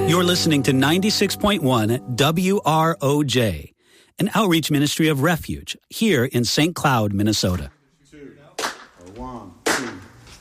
You're listening to 96.1 WROJ, an outreach ministry of Refuge here in St. Cloud, Minnesota.